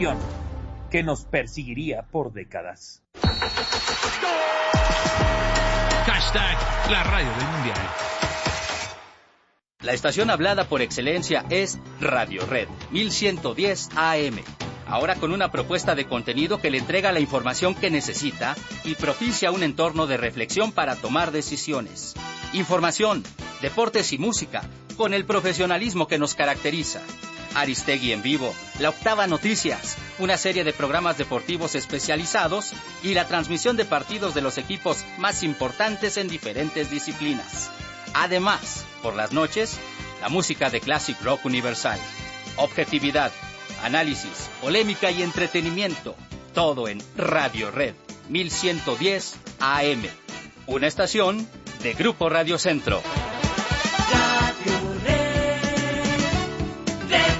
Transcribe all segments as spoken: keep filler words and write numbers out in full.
que nos perseguiría por décadas. Hashtag la radio del mundial. La estación hablada por excelencia es Radio Red mil ciento diez A M. Ahora con una propuesta de contenido que le entrega la información que necesita y propicia un entorno de reflexión para tomar decisiones. Información, deportes y música, con el profesionalismo que nos caracteriza. Aristegui en vivo, La Octava Noticias, una serie de programas deportivos especializados y la transmisión de partidos de los equipos más importantes en diferentes disciplinas. Además, por las noches, la música de Classic Rock Universal. Objetividad, análisis, polémica y entretenimiento. Todo en Radio Red mil ciento diez A M. Una estación de Grupo Radio Centro. Radio Red. Red.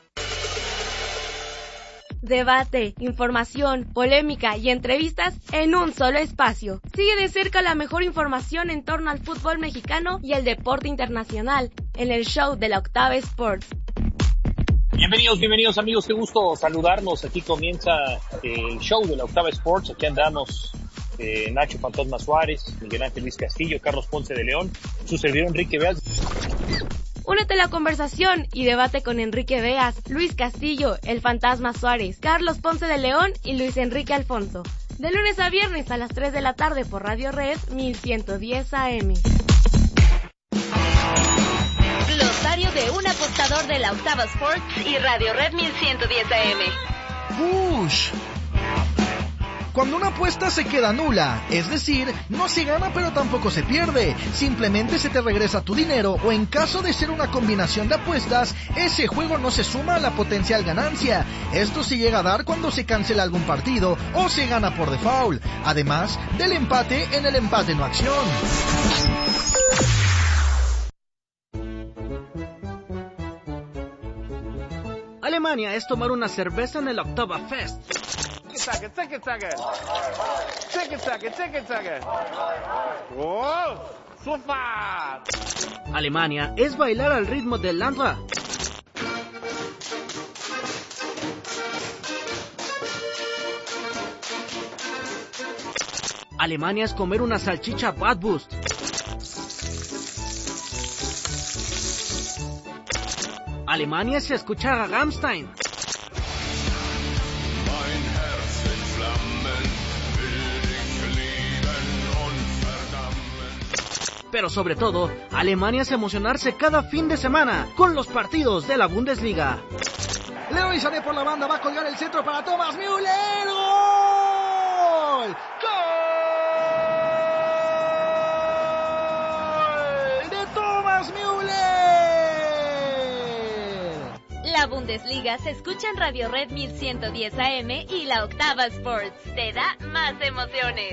Debate, información, polémica y entrevistas en un solo espacio. Sigue de cerca la mejor información en torno al fútbol mexicano y el deporte internacional en el show de la Octava Sports. Bienvenidos, bienvenidos amigos, qué gusto saludarnos. Aquí comienza el show de la Octava Sports. Aquí andamos eh, Nacho Fantasma Suárez, Miguel Ángel Luis Castillo, Carlos Ponce de León, su servidor Enrique Beas. Únete a la conversación y debate con Enrique Beas, Luis Castillo, el Fantasma Suárez, Carlos Ponce de León y Luis Enrique Alfonso. De lunes a viernes a las tres de la tarde por Radio Red mil ciento diez A M. Glosario de un apostador de la Octava Sports y Radio Red mil ciento diez A M. ¡Ush! Cuando una apuesta se queda nula, es decir, no se gana pero tampoco se pierde, simplemente se te regresa tu dinero o en caso de ser una combinación de apuestas, ese juego no se suma a la potencial ganancia. Esto se llega a dar cuando se cancela algún partido o se gana por default, además del empate en el empate no acción. Alemania es tomar una cerveza en el Octava Fest. Alemania es bailar al ritmo del Landra. Alemania es comer una salchicha Bratwurst. Alemania es escuchar a Rammstein. Pero sobre todo, Alemania es emocionarse cada fin de semana con los partidos de la Bundesliga. Leroy Sané por la banda, va a colgar el centro para Thomas Müller. ¡Gol! ¡Gol! ¡De Thomas Müller! La Bundesliga se escucha en Radio Red mil ciento diez A M y la Octava Sports. Te da más emociones.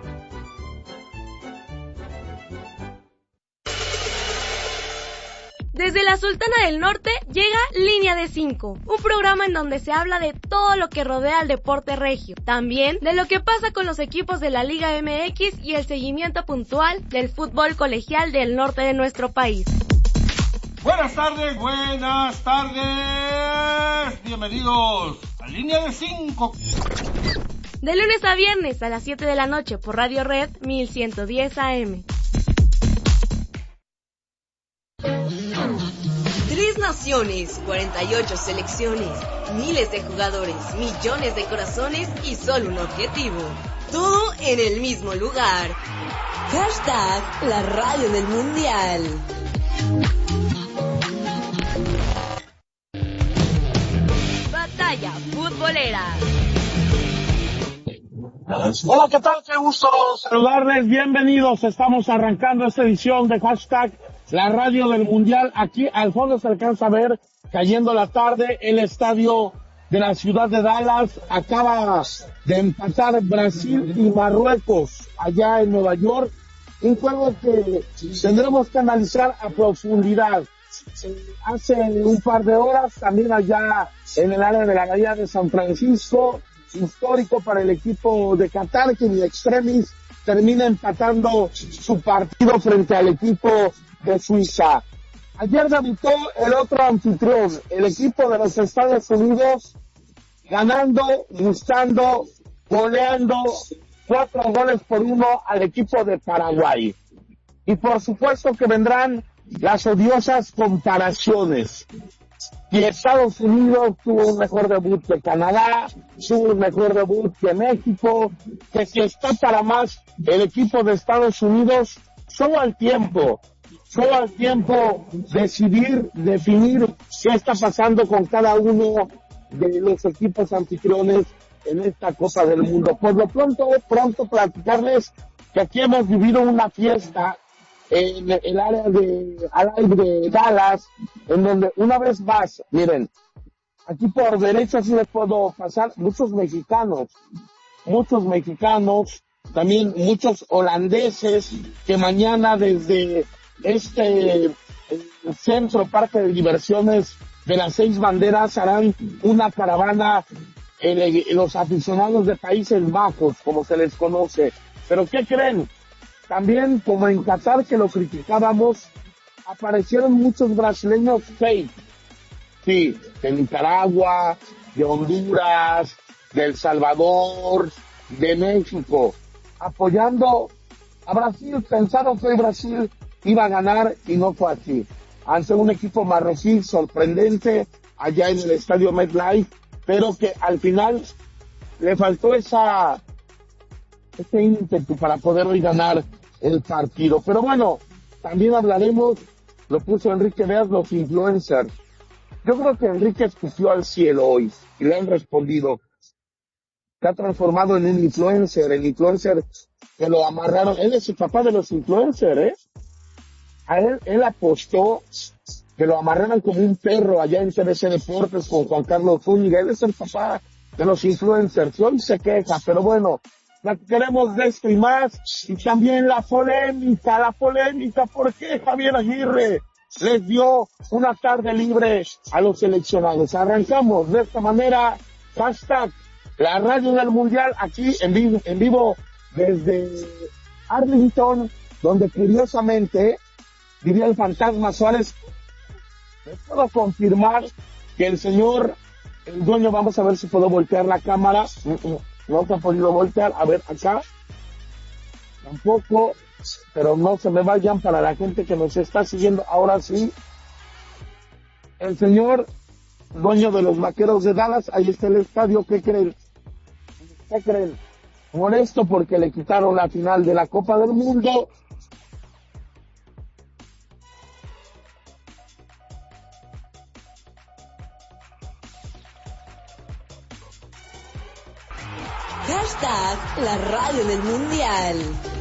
Desde la Sultana del Norte llega Línea de Cinco, un programa en donde se habla de todo lo que rodea al deporte regio, también de lo que pasa con los equipos de la Liga M X y el seguimiento puntual del fútbol colegial del norte de nuestro país. Buenas tardes, buenas tardes, bienvenidos a Línea de Cinco. De lunes a viernes a las siete de la noche por Radio Red mil ciento diez A M. Tres naciones, cuarenta y ocho selecciones, miles de jugadores, millones de corazones y solo un objetivo. Todo en el mismo lugar. Hashtag la radio del mundial. Batalla futbolera. Hola, ¿qué tal? Qué gusto saludarles. Bienvenidos. Estamos arrancando esta edición de Hashtag la radio del mundial. Aquí al fondo se alcanza a ver, cayendo la tarde, el estadio de la ciudad de Dallas. Acaba de empatar Brasil y Marruecos allá en Nueva York. Un juego que tendremos que analizar a profundidad. Hace un par de horas, también allá en el área de la Bahía de San Francisco, histórico para el equipo de Qatar, que en extremis termina empatando su partido frente al equipo de Suiza. Ayer debutó el otro anfitrión, el equipo de los Estados Unidos, ganando, gustando, goleando cuatro goles por uno al equipo de Paraguay. Y por supuesto que vendrán las odiosas comparaciones. Y Estados Unidos tuvo un mejor debut que Canadá, tuvo un mejor debut que México, que si está para más el equipo de Estados Unidos, solo al tiempo, solo al tiempo decidir, definir qué está pasando con cada uno de los equipos anfitriones en esta Copa del Mundo. Por lo pronto, pronto platicarles que aquí hemos vivido una fiesta en el área de, al aire de Dallas, en donde una vez más, miren, aquí por derecha sí les puedo pasar muchos mexicanos, muchos mexicanos, también muchos holandeses que mañana desde este centro parque de diversiones de las Seis Banderas harán una caravana en los aficionados de Países Bajos, como se les conoce. Pero ¿qué creen? También, como en Qatar, que lo criticábamos, aparecieron muchos brasileños fake. Sí, de Nicaragua, de Honduras, de El Salvador, de México, apoyando a Brasil. Pensaron que hoy Brasil iba a ganar y no fue así. Ante un equipo marroquí sorprendente allá en el estadio MetLife, pero que al final le faltó esa ese ímpetu para poder hoy ganar el partido. Pero bueno, también hablaremos, lo puso Enrique Veas, los influencers. Yo creo que Enrique escupió al cielo hoy y le han respondido. Se ha transformado en un influencer, el influencer que lo amarraron. Él es el papá de los influencers, ¿eh? A él, él apostó que lo amarraran como un perro allá en T V C Deportes con Juan Carlos Zúñiga. Él es el papá de los influencers. Y hoy se queja, pero bueno, la que queremos de esto y más, y también la polémica, la polémica, ¿por qué Javier Aguirre les dio una tarde libre a los seleccionados? Arrancamos de esta manera, hashtag la radio del mundial, aquí en vivo, en vivo desde Arlington, donde curiosamente, diría el fantasma Suárez, les puedo confirmar que el señor, el dueño, vamos a ver si puedo voltear la cámara, no se ha podido voltear, a ver acá, tampoco, pero no se me vayan para la gente que nos está siguiendo, ahora sí, el señor dueño de los Vaqueros de Dallas, ahí está el estadio, ¿qué creen? ¿Qué creen? Molesto porque le quitaron la final de la Copa del Mundo. Hashtag la radio del mundial.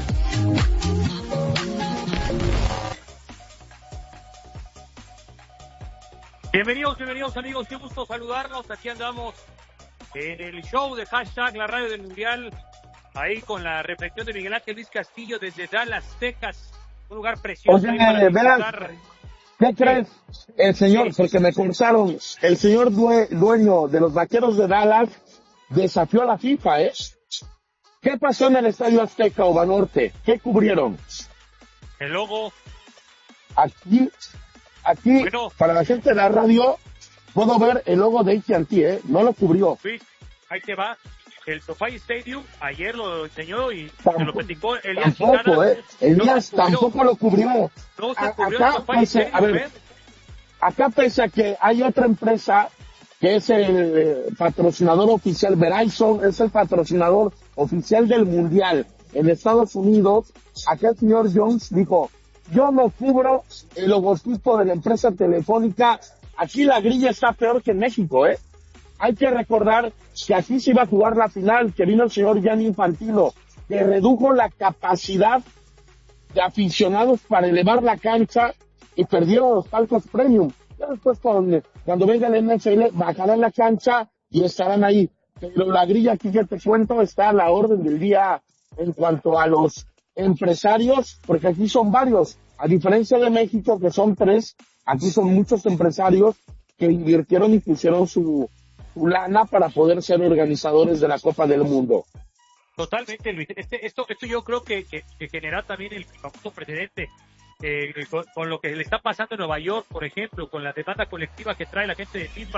Bienvenidos, bienvenidos amigos, qué gusto saludarnos. Aquí andamos en el show de hashtag la radio del mundial, ahí con la reflexión de Miguel Ángel Luis Castillo desde Dallas, Texas, un lugar precioso. Oye, verás, ¿qué crees? El señor, porque me cortaron, el señor due, dueño de los Vaqueros de Dallas desafió a la FIFA, ¿eh? ¿Qué pasó en el Estadio Azteca o Banorte? ¿Qué cubrieron? El logo. Aquí, aquí, bueno, para la gente de la radio, puedo ver el logo de A T and T, ¿eh? No lo cubrió. Sí, ahí te va. El SoFi Stadium, ayer lo enseñó y tampoco, se lo platicó Elías Tampoco, Quintana, ¿eh? Elías no tampoco lo cubrió. No se A, cubrió acá, el SoFi pese, Stadium, a ver, ¿ves? acá pese a que hay otra empresa que es el eh, patrocinador oficial, Verizon es el patrocinador oficial del Mundial en Estados Unidos. Acá el señor Jones dijo, yo no cubro el logotipo de la empresa telefónica. Aquí la grilla está peor que en México, ¿eh? Hay que recordar que aquí se iba a jugar la final, que vino el señor Gianni Infantino, que redujo la capacidad de aficionados para elevar la cancha y perdieron los palcos premium. Ya después cuando, cuando venga el N F L bajarán la cancha y estarán ahí. Pero la grilla aquí que te cuento está a la orden del día en cuanto a los empresarios, porque aquí son varios. A diferencia de México, que son tres, aquí son muchos empresarios que invirtieron y pusieron su, su lana para poder ser organizadores de la Copa del Mundo. Totalmente, Luis. Este, esto, esto yo creo que, que, que genera también el famoso precedente. Eh, con, con lo que le está pasando en Nueva York, por ejemplo, con la demanda colectiva que trae la gente de FIFA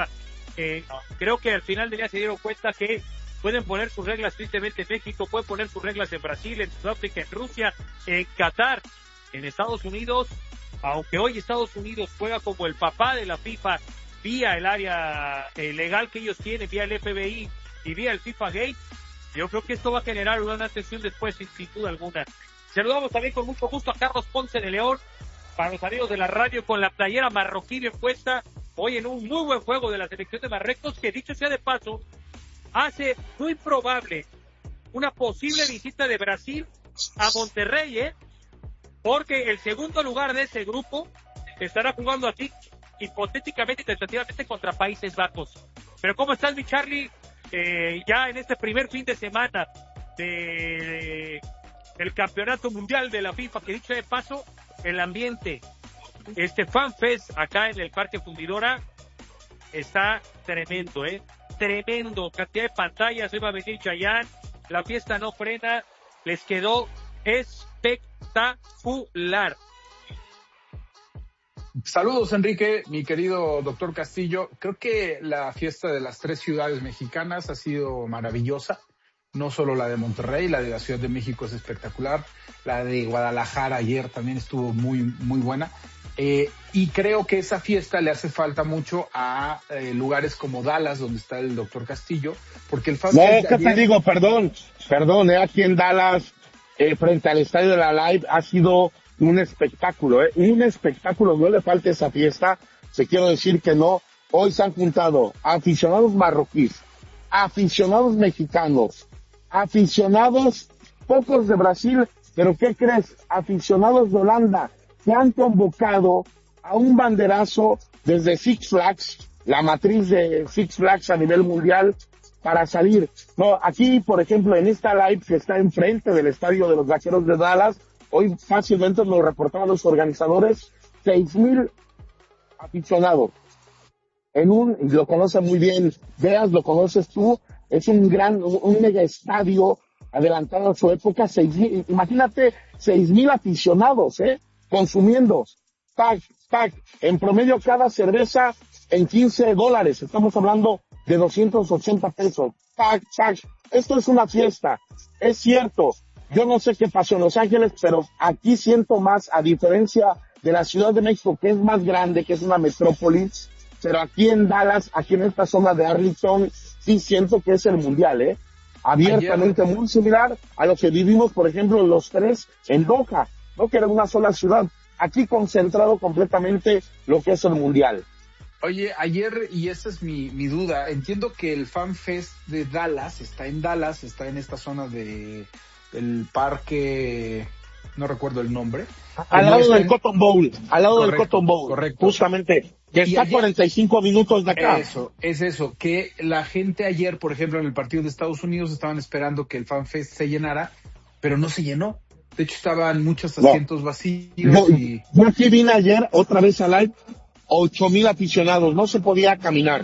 eh, creo que al final del día se dieron cuenta que pueden poner sus reglas tristemente en México, pueden poner sus reglas en Brasil, en Sudáfrica, en Rusia, en Qatar, en Estados Unidos, aunque hoy Estados Unidos juega como el papá de la FIFA vía el área eh, legal que ellos tienen, vía el F B I y vía el FIFA Gate. Yo creo que esto va a generar una atención después, sin, sin duda alguna. Saludamos también con mucho gusto a Carlos Ponce de León, para los amigos de la radio, con la playera marroquí bien puesta, hoy en un muy buen juego de la selección de Marruecos, que dicho sea de paso, hace muy probable una posible visita de Brasil a Monterrey, ¿eh? Porque el segundo lugar de ese grupo estará jugando así, hipotéticamente y tentativamente, contra Países Bajos. Pero ¿cómo estás, mi Charlie? Eh, ya en este primer fin de semana de, del Campeonato Mundial de la FIFA, que dicho de paso, el ambiente, este Fan Fest acá en el Parque Fundidora está tremendo, ¿eh? Tremendo, cantidad de pantallas, hoy va a venir Chayanne, la fiesta no frena, les quedó espectacular. Saludos, Enrique, mi querido doctor Castillo. Creo que la fiesta de las tres ciudades mexicanas ha sido maravillosa. No solo la de Monterrey, la de la Ciudad de México es espectacular. La de Guadalajara ayer también estuvo muy, muy buena. Eh, y creo que esa fiesta le hace falta mucho a eh, lugares como Dallas, donde está el doctor Castillo, porque el Fan No, Fest ¿qué ayer... te digo? Perdón, perdón, eh, aquí en Dallas, eh, frente al estadio de la Live, ha sido un espectáculo, eh, un espectáculo, no le falta esa fiesta, se quiero decir que no. Hoy se han juntado aficionados marroquíes, aficionados mexicanos, aficionados, pocos de Brasil, pero ¿qué crees? Aficionados de Holanda, que han convocado a un banderazo desde Six Flags, la matriz de Six Flags a nivel mundial, para salir. No, aquí, por ejemplo, en esta live que está enfrente del estadio de los Vaqueros de Dallas, hoy fácilmente nos reportaban los organizadores, seis mil aficionados. En un, y lo conoce muy bien, Veas, lo conoces tú, es un gran, un mega estadio adelantado a su época, seis mil, imagínate, seis mil aficionados, eh, consumiendo, pack, pack, en promedio cada cerveza en quince dólares, estamos hablando de doscientos ochenta pesos, pack, pack, esto es una fiesta, es cierto, yo no sé qué pasó en Los Ángeles, pero aquí siento más, a diferencia de la Ciudad de México, que es más grande, que es una metrópolis, pero aquí en Dallas, aquí en esta zona de Arlington, sí siento que es el mundial, ¿eh? Abiertamente Ayer. Muy similar a lo que vivimos, por ejemplo, los tres en Doha, ¿no? Que era una sola ciudad. Aquí concentrado completamente lo que es el mundial. Oye, ayer, y esa es mi, mi duda, entiendo que el Fan Fest de Dallas está en Dallas, está en esta zona de el parque, no recuerdo el nombre. Al lado no del en... Cotton Bowl, al lado correcto, del Cotton Bowl, correcto. Justamente, que está a cuarenta y cinco minutos de acá. Eso, es eso, que la gente ayer, por ejemplo, en el partido de Estados Unidos estaban esperando que el Fan Fest se llenara, pero no se llenó. De hecho, estaban muchos asientos no. vacíos. Yo, y... yo aquí vine ayer, otra vez al live, ocho mil aficionados, no se podía caminar.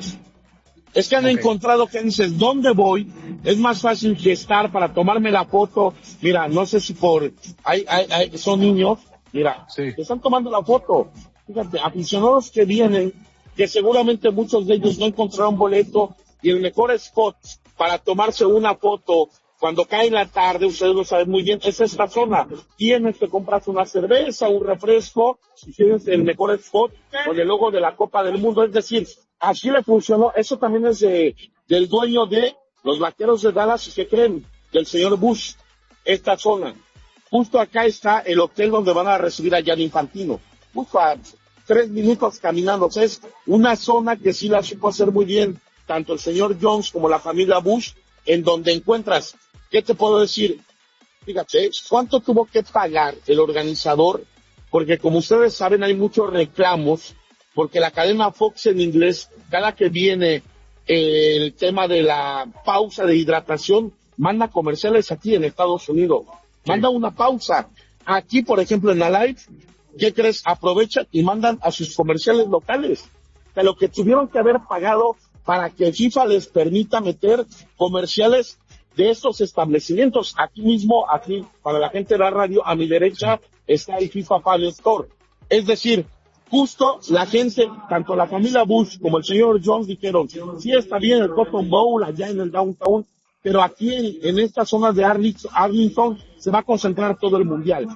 Es que han okay. encontrado que dices, ¿dónde voy? Es más fácil que estar para tomarme la foto. Mira, no sé si por, hay, hay, hay son niños, mira, sí. que están tomando la foto. Fíjate, aficionados que vienen, que seguramente muchos de ellos no encontraron boleto, y el mejor spot para tomarse una foto cuando cae la tarde, ustedes lo saben muy bien, es esta zona. Tienes que comprarse una cerveza, un refresco, y tienes el mejor spot con el logo de la Copa del Mundo. Es decir, así le funcionó. Eso también es de, del dueño de los Vaqueros de Dallas, y que creen, del señor Bush, esta zona. Justo acá está el hotel donde van a recibir a Gianni Infantino. Justo a tres minutos caminando. O sea, es una zona que sí la supo hacer muy bien, tanto el señor Jones como la familia Bush, en donde encuentras, ¿qué te puedo decir? Fíjate, ¿cuánto tuvo que pagar el organizador? Porque como ustedes saben, hay muchos reclamos, porque la cadena Fox en inglés, cada que viene eh, el tema de la pausa de hidratación, manda comerciales aquí en Estados Unidos. Manda una pausa. Aquí, por ejemplo, en la live, ¿qué crees? Aprovechan y mandan a sus comerciales locales. De lo que tuvieron que haber pagado para que FIFA les permita meter comerciales de estos establecimientos. Aquí mismo, aquí, para la gente de la radio, a mi derecha, está el FIFA Fan Store. Es decir, justo la gente, tanto la familia Bush como el señor Jones dijeron, sí está bien el Cotton Bowl allá en el downtown, pero aquí en, en esta zona de Arlington, Arlington se va a concentrar todo el mundial.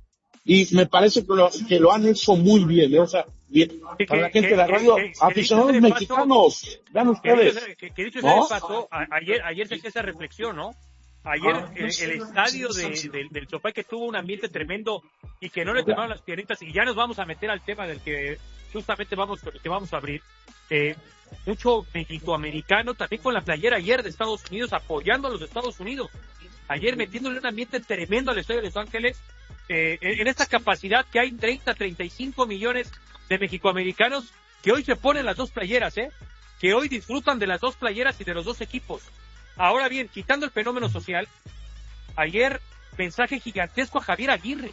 Y me parece que lo, que lo han hecho muy bien, ¿eh? O sea, bien, que, para la que, gente de la radio, que, que, aficionados que mexicanos, vean ustedes. Que, que, que dicho ¿no? sea de paso, a, ayer, ayer se hacía esa reflexión, ¿no? Ayer Ah, el, el estadio de, de, del Sofá, que tuvo un ambiente tremendo y que no le tomaron las piernitas, y ya nos vamos a meter al tema del que justamente vamos, que vamos a abrir. Eh, mucho mexicoamericano también con la playera ayer de Estados Unidos, apoyando a los Estados Unidos. Ayer metiéndole un ambiente tremendo al estadio de Los Ángeles, eh, en, en esta capacidad que hay treinta, treinta y cinco millones de mexicoamericanos que hoy se ponen las dos playeras, ¿eh? Que hoy disfrutan de las dos playeras y de los dos equipos. Ahora bien, quitando el fenómeno social, ayer mensaje gigantesco a Javier Aguirre.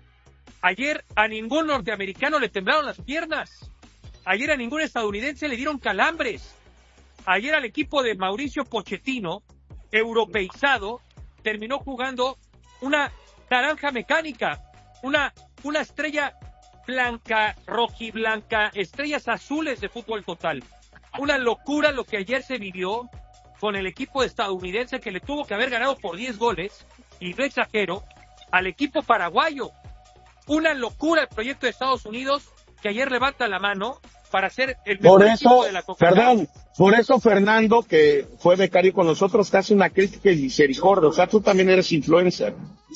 Ayer a ningún norteamericano le temblaron las piernas. Ayer a ningún estadounidense le dieron calambres. Ayer al equipo de Mauricio Pochettino, europeizado, terminó jugando una naranja mecánica, una, una estrella blanca, rojiblanca, estrellas azules de fútbol total. Una locura lo que ayer se vivió con el equipo estadounidense, que le tuvo que haber ganado por diez goles, y no exagero, al equipo paraguayo. Una locura el proyecto de Estados Unidos, que ayer levanta la mano para ser el mejor Por equipo eso, de la CONCACAF. perdón, por eso Fernando, que fue becario con nosotros, te hace una crítica y misericordia. O sea, tú también eres influencer.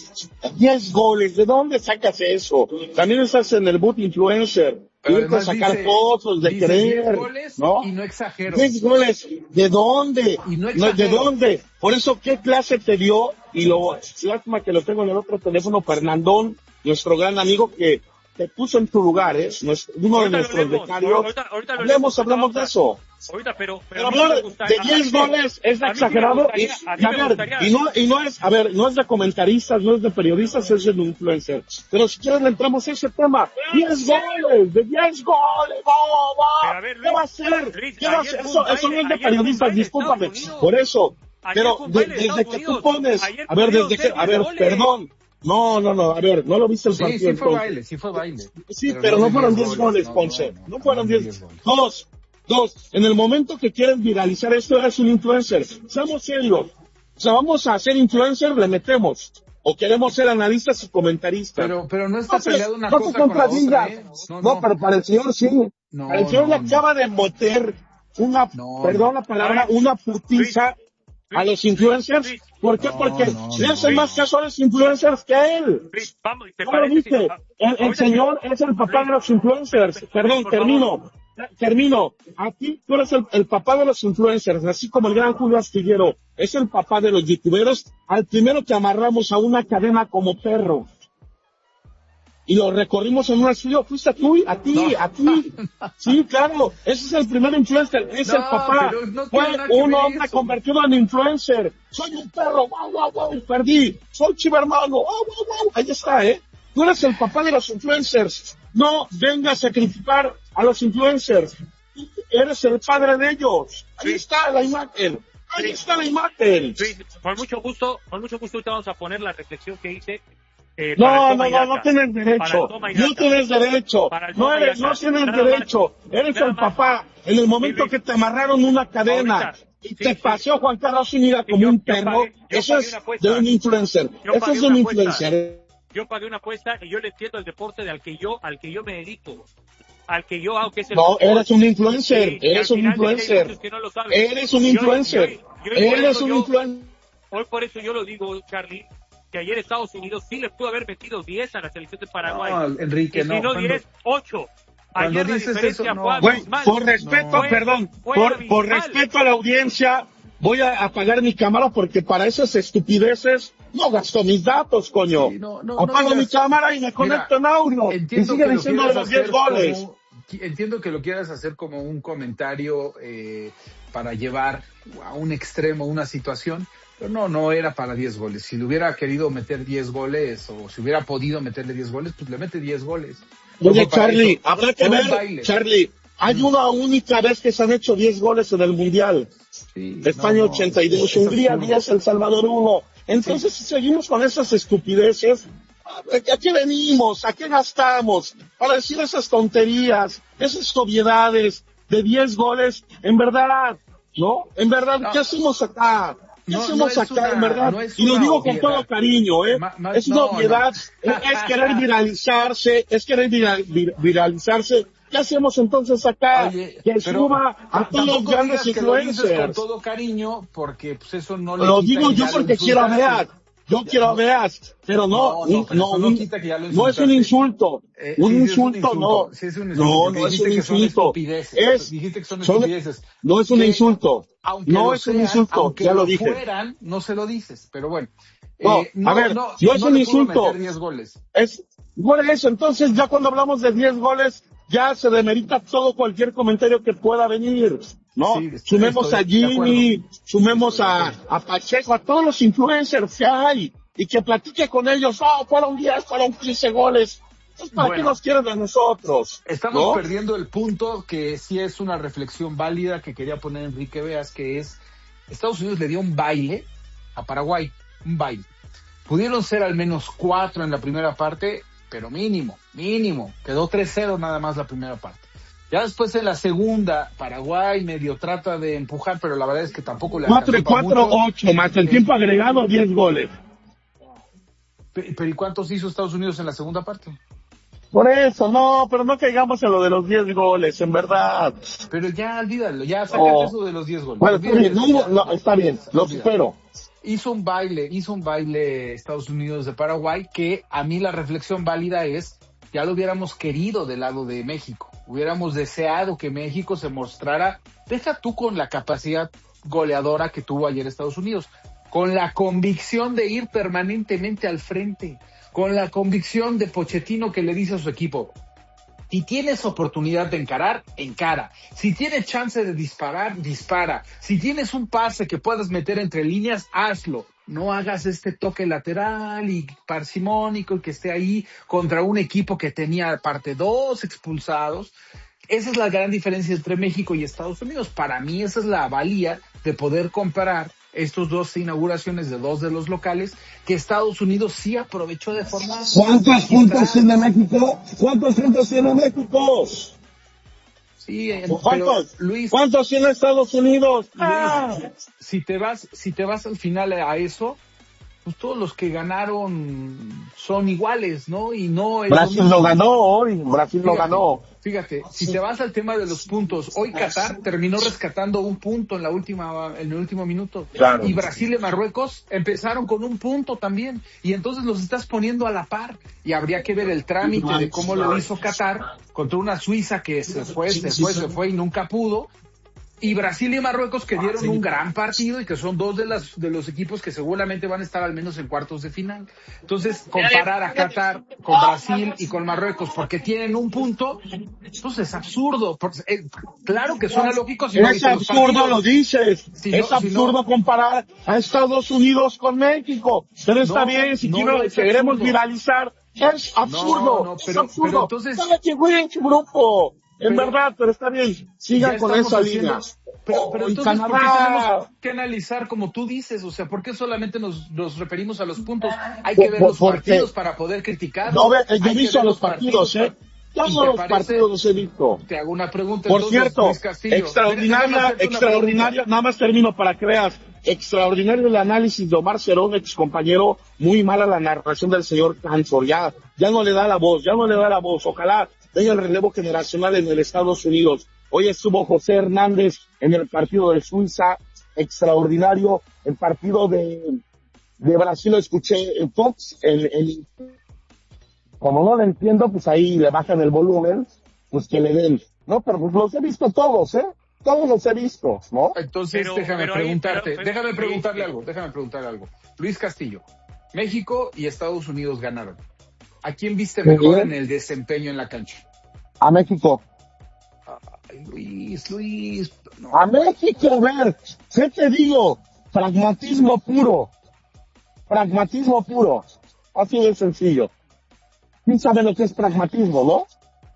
diez goles, ¿de dónde sacas eso? También estás en el boot influencer. Tienes que sacar dice, fotos, de dice creer, goles ¿no? Y no exagero. diez goles, ¿de dónde? Y no No, ¿de dónde? Por eso, ¿qué clase te dio? Y lo, lástima que lo tengo en el otro teléfono, Fernandón, nuestro gran amigo que te puso en tu lugar, ¿eh? Nuestro, uno Ahorita de nuestros leemos, becarios. ahorita, ahorita hablemos, hablemos de eso. Ahorita, pero, Pero pero, a mí me hablar gustaría- de diez goles es a mí sí me exagerado y, gustaría- a mí y a me ver, gustaría- y no, y no es, a ver, no es de comentaristas, no es de periodistas, es de influencers. Pero si quieres le entramos a ese tema. diez goles, de diez goles, va, va. Pero a ver, Luis, ¿Qué va a hacer? Luis, ¿Qué va a ayer hacer? fue Eso, un eso no baile, es de ayer fue un periodistas, baile de discúlpame. Estados Unidos. Por eso. Ayer Pero fue un de- baile de desde Estados que tú Unidos. pones, Ayer a ver, pudieron desde ser que, a diez ver, goles. perdón. No, no, no, a ver, no lo viste el Sí, partido. sí fue entonces. baile, sí fue baile. Sí, pero no fueron diez goles, Ponce. No fueron diez. Dos, dos. En el momento que quieren viralizar esto, eres un influencer. Seamos serios. O sea, vamos a ser influencer, le metemos. O queremos ser analistas y comentaristas. Pero, pero no está se- peleado una no se cosa con la contradiga. otra, ¿eh? No, No, no. pero para el señor sí. No, para el señor no, le no. acaba de meter una, perdón la palabra, una putiza a los influencers. ¿Por qué? No, Porque no, le no. hacen más caso a los influencers que a él. Luis, vamos, ¿te ¿Cómo lo parece dice? si- El, el ahorita señor que- es el papá de los influencers. Perdón, por termino. Termino. Aquí tú eres el, el papá de los influencers, así como el gran Julio Astillero es el papá de los youtuberos, al primero que amarramos a una cadena como perro. Y lo recorrimos en un estudio, fuiste a tú, a ti, No. a ti. Sí, claro, ese es el primer influencer, es No, el papá. pero no Fue tiene nada que un ver hombre eso. convertido en influencer. Soy un perro, guau, guau, guau, perdí. Soy chivermano, guau, guau, guau. Ahí está, ¿eh? Tú eres el papá de los influencers. No vengas a sacrificar a los influencers. Eres el padre de ellos. Ahí está la imagen. Ahí está la imagen. Luis, con mucho gusto, con mucho gusto ahorita vamos a poner la reflexión que hice. Eh, para No, el no, toma y no, daca. no tienes Para derecho. el toma y No daca. tienes derecho. Para el No toma y eres, daca. no tienes Nada más. derecho. Eres Nada el más. papá. En el momento Sí, que te amarraron una cadena Ahorita. y Sí, te sí. paseó Juan Carlos Zúñiga como yo- un yo perro, pagué- yo eso pagué es una apuesta. de un influencer. Yo Eso pagué es de un una apuesta. influencer. Yo pagué una apuesta y yo le entiendo el deporte de al que yo, al que yo me dedico, al que yo hago, que es el No, fútbol. eres un influencer. Sí, y Eres al un final del día hay influencer. muchos que no lo saben. Eres un Yo- influencer. yo- yo- yo por Eres eso un yo- influencer. Hoy por eso yo lo digo, Charlie, que ayer Estados Unidos sí le pudo haber metido diez a la selección de Paraguay. No, Enrique, y si no, no cuando- diez, ocho. cuando Ayer la dices diferencia eso, no. fue Güey, abismal. por respeto, Fue- perdón, fue por, por abismal. respeto a la audiencia, voy a apagar mi cámara porque para esas estupideces no gasto mis datos, coño. Sí, no, no, Apago no mi digas- cámara y me conecto en audio. Y Entiendo sigue que lo diciendo quieras los diez hacer goles. como- entiendo que lo quieras hacer como un comentario eh, para llevar a un extremo una situación, pero no, no era para diez goles. Si le hubiera querido meter diez goles o si hubiera podido meterle diez goles, pues le mete diez goles. Oye, Fue para Charlie, eso. habrá que Fue un ver, baile. Charlie, hay una única vez que se han hecho diez goles en el Mundial. Sí, España no, no, ochenta y dos, es Hungría absurdo. diez, El Salvador uno. Entonces, si seguimos con esas estupideces, ¿a qué venimos? ¿A qué gastamos? Para decir esas tonterías, esas obviedades de diez goles, en verdad, ¿no? En verdad, no. ¿Qué hacemos acá? ¿Qué no, hacemos no acá, una, en verdad? No es y lo digo obviedad. con todo cariño, ¿eh? Ma, ma, es una no, obviedad, no. es, es querer viralizarse, es querer viral, vir, viralizarse. ¿Qué hacemos entonces acá? Oye, que suba a todos los grandes influencers. Con todo cariño, porque pues eso no le Lo digo yo porque quiero a Beat. Yo quiero a Beat, pero no, no, no, no, no, un, quita que ya lo no es un insulto. Eh, un, sí, insulto, es un insulto, no. Sí, es un insulto. No, no es un insulto. Es, dijiste que son estupideces. Son, no es un que, insulto. No es sean, un insulto, aunque ya lo, lo dije. fueran, no se lo dices, pero bueno. No, eh, no a ver, no, no es no un le insulto. Meter diez goles. Es, por eso, entonces ya cuando hablamos de diez goles, ya se demerita todo cualquier comentario que pueda venir, ¿no? Sí, estoy, sumemos estoy a Jimmy, sumemos a, a Pacheco, a todos los influencers que hay, y que platique con ellos, oh, fueron diez, fueron quince goles. Entonces, ¿para bueno, qué nos quieren a nosotros? Estamos ¿no? perdiendo el punto que sí es una reflexión válida que quería poner Enrique Beas, que es, Estados Unidos le dio un baile a Paraguay, un baile. Pudieron ser al menos cuatro en la primera parte, pero mínimo, mínimo. Quedó tres cero nada más la primera parte. Ya después en la segunda, Paraguay medio trata de empujar, pero la verdad es que tampoco le cuatro y cuatro, ocho, más el tiempo agregado, diez goles. Pero ¿y cuántos hizo Estados Unidos en la segunda parte? Por eso, no, pero no caigamos en lo de los diez goles, en verdad. Pero ya, olvídalo, ya sacaste oh. eso de los diez goles. Bueno, está bien, no, no, está bien, lo supero. Hizo un baile, hizo un baile Estados Unidos de Paraguay, que a mí la reflexión válida es, ya lo hubiéramos querido del lado de México. Hubiéramos deseado que México se mostrara, deja tú con la capacidad goleadora que tuvo ayer Estados Unidos, con la convicción de ir permanentemente al frente, con la convicción de Pochettino que le dice a su equipo, si tienes oportunidad de encarar, encara. Si tienes chance de disparar, dispara. Si tienes un pase que puedas meter entre líneas, hazlo. No hagas este toque lateral y parsimónico que esté ahí contra un equipo que tenía aparte dos expulsados. Esa es la gran diferencia entre México y Estados Unidos. Para mí esa es la valía de poder comparar estos dos inauguraciones de dos de los locales que Estados Unidos sí aprovechó de forma... ¿Cuántos puntos tiene México? ¿Cuántos puntos tiene México? Sí, eh, ¿Cuántos? Pero, Luis, ¿cuántos tiene Estados Unidos? Luis, ah. si te vas, si te vas al final a eso, pues todos los que ganaron son iguales, ¿no? Y no es Brasil lo ganó hoy, Brasil fíjate, lo ganó. Fíjate, si te vas al tema de los puntos, hoy Qatar terminó rescatando un punto en la última, en el último minuto. Claro. Y Brasil y Marruecos empezaron con un punto también. Y entonces los estás poniendo a la par. Y habría que ver el trámite de cómo lo hizo Qatar contra una Suiza que se fue, se fue, se fue y nunca pudo. Y Brasil y Marruecos que dieron un gran partido y que son dos de las de los equipos que seguramente van a estar al menos en cuartos de final. Entonces, comparar a Qatar con Brasil y con Marruecos porque tienen un punto, entonces es absurdo. Porque, eh, claro que suena lógico si no es absurdo lo dices. Si es no, absurdo si no, comparar a Estados Unidos con México. Pero está no, bien, si no, quiero, es queremos viralizar, es absurdo. No, no, pero, es absurdo. Pero entonces, cada quien juega en su grupo. En pero, verdad, pero está bien, sigan con esa línea. Pero, pero entonces, ¿por qué tenemos que analizar como tú dices? O sea, ¿por qué solamente nos, nos referimos a los puntos? Hay que ver los partidos para poder criticar. No, yo he visto a los partidos, ¿eh? Todos los partidos los he visto. Te hago una pregunta. Por cierto, extraordinaria, extraordinaria, nada más termino para que veas. Extraordinario el análisis de Omar Cerón, ex compañero, muy mala la narración del señor Cantor. Ya, ya no le da la voz, ya no le da la voz. Ojalá tenga el relevo generacional en el Estados Unidos. Hoy estuvo José Hernández en el partido de Suiza, extraordinario. El partido de, de Brasil lo escuché en Fox, en, en, como no lo entiendo, pues ahí le bajan el volumen, pues que le den. No, pero pues los he visto todos, ¿eh? Todos los he visto, ¿no? Entonces, pero, déjame pero preguntarte, ahí, pero, pero, déjame preguntarle sí, algo, déjame preguntarle algo. Luis Castillo, México y Estados Unidos ganaron. ¿A quién viste mejor en el desempeño en la cancha? A México. Ay, Luis, Luis. No. A México, ver, ¿qué te digo? Pragmatismo puro. Pragmatismo puro. Así de sencillo. ¿Quién sabe lo que es pragmatismo, no?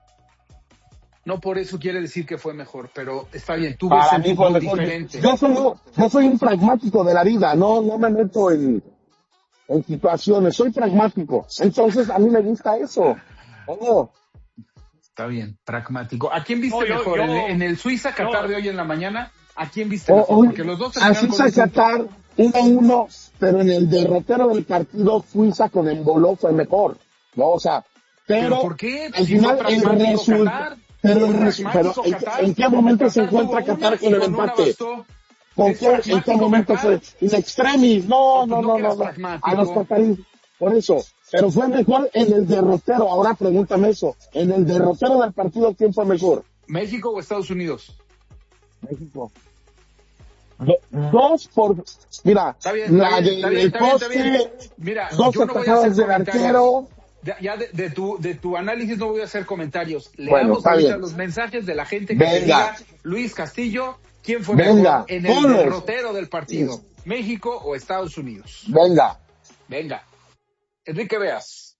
No por eso quiere decir que fue mejor, pero está bien, tú ves el fútbol diferente. Yo soy, yo soy un pragmático de la vida, no, no me meto en, en situaciones, soy pragmático. Entonces, a mí me gusta eso. Oh. Está bien, pragmático. ¿A quién viste no, yo, mejor? Yo, ¿En, el, ¿En el Suiza-Qatar no. de hoy en la mañana? ¿A quién viste Oh, mejor? oh, Porque los dos a Suiza-Qatar uno a uno, pero en el derrotero del partido Suiza con Embolo fue mejor. No, o sea, pero, ¿Pero por qué? al Si final fue el resultado, pero, el resu pero ¿en, ¿en qué momento se encuentra Qatar con el empate? ¿Con qué? ¿En qué momento fue? In extremis, no, no, no, no, no, a los qataríes, por eso, pero fue mejor en el derrotero. Ahora pregúntame eso, en el derrotero del partido, ¿quién fue mejor? ¿México o Estados Unidos? México. Do, dos por, mira, está bien, la del de poste, mira, dos yo no voy a atajadas hacer del arquero. De, ya de, de tu de tu análisis no voy a hacer comentarios. Leamos bueno, ahorita bien. los mensajes de la gente que Venga. te diga, Luis Castillo, ¿quién fue Venga. mejor en el Ponlos. derrotero del partido? ¿México o Estados Unidos? Venga. Venga. Enrique Veas.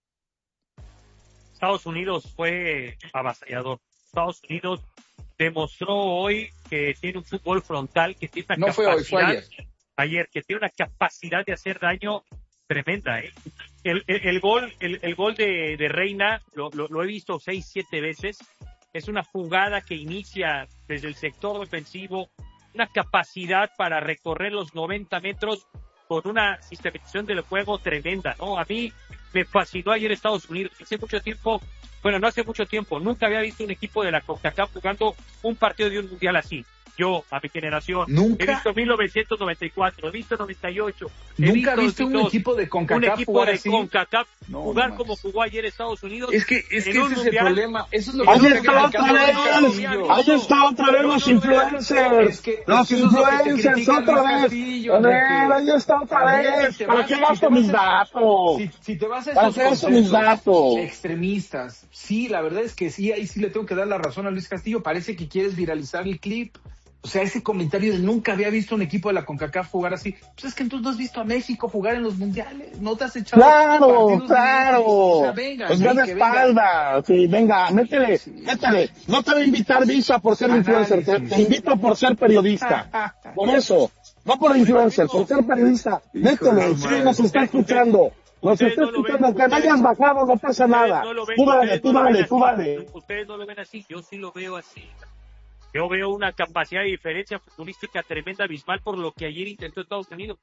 Estados Unidos fue avasallador. Estados Unidos demostró hoy que tiene un fútbol frontal, que tiene una no capacidad, fue hoy, fue ayer. ayer, que tiene una capacidad de hacer daño tremenda. ¿eh? El, el, el gol, el, el gol de, de Reina, lo, lo, lo he visto seis, siete veces. Es una jugada que inicia desde el sector defensivo, una capacidad para recorrer los noventa metros con una sistematización del juego tremenda, ¿no? A mí me fascinó ayer Estados Unidos. Hace mucho tiempo, bueno, no hace mucho tiempo, nunca había visto un equipo de la CONCACAF jugando un partido de un mundial así. Yo, a mi generación, ¿Nunca? he visto mil novecientos noventa y cuatro, he visto noventa y ocho. ¿Nunca he viste visto un equipo de CONCACAF un equipo jugar de así? CONCACAF No, jugar no como jugó ayer Estados Unidos? Es que, es que en un ese es mundial. el problema. Eso es lo Ahí que está otra vez, ahí está otra vez los influencers, Es que- los es que eso es lo que te influencers critica otra Luis vez. Castillo, A ver, Enrique. ahí está otra A ver, vez. si te ¿Para vas- qué si gasto te vas mis a- datos? Si, si te vas a ¿Para estos qué gasto mis conceptos datos? extremistas, sí, la verdad es que sí, ahí sí le tengo que dar la razón a Luis Castillo. Parece que quieres viralizar el clip. O sea, ese comentario de nunca había visto un equipo de la CONCACAF jugar así. Pues es que entonces no has visto a México jugar en los mundiales. No te has echado. Claro, claro. O sea, venga, Pues ve de Enrique, venga. espalda. Sí, venga, métele, métele. No te voy a invitar Visa por ser influencer, te, te invito por ser periodista. Por eso. No por influencer, por ser periodista. Métele, sí, nos está escuchando. Nos está escuchando, que no hayas bajado, no pasa nada. No lo ven, Tú dale, ustedes tú no lo ven dale, así. tú dale. Ustedes no lo ven así, yo sí lo veo así. Yo veo una capacidad de diferencia futbolística tremenda, abismal, por lo que ayer intentó Estados Unidos.